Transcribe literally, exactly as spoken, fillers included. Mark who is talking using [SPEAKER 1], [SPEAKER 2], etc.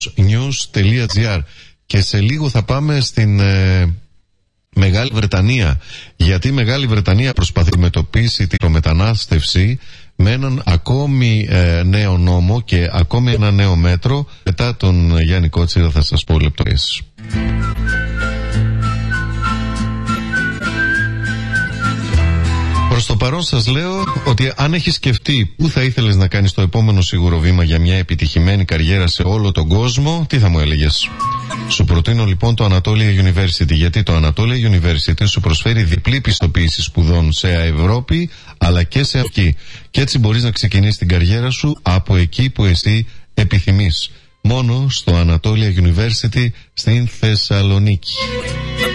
[SPEAKER 1] news τελεία gr. Και σε λίγο θα πάμε στην ε, Μεγάλη Βρετανία, γιατί η Μεγάλη Βρετανία προσπαθεί να αντιμετωπίσει τη μετανάστευση με έναν ακόμη ε, νέο νόμο και ακόμη ένα νέο μέτρο. Μετά τον Γιάννη Κότσιρα θα σας πω λεπτομέρειες. Προς το παρόν σας λέω ότι αν έχεις σκεφτεί πού θα ήθελες να κάνεις το επόμενο σίγουρο βήμα για μια επιτυχημένη καριέρα σε όλο τον κόσμο, τι θα μου έλεγες? Σου προτείνω λοιπόν το Anatolia University, γιατί το Anatolia University σου προσφέρει διπλή πιστοποίηση σπουδών σε Ευρώπη αλλά και σε εκεί. Και έτσι μπορείς να ξεκινήσεις την καριέρα σου από εκεί που εσύ επιθυμείς. Μόνο στο Anatolia University στην Θεσσαλονίκη.